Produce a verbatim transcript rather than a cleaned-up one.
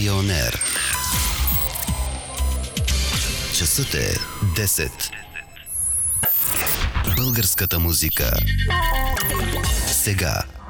България Он Ер. Часът е десет. Българската музика. Сега.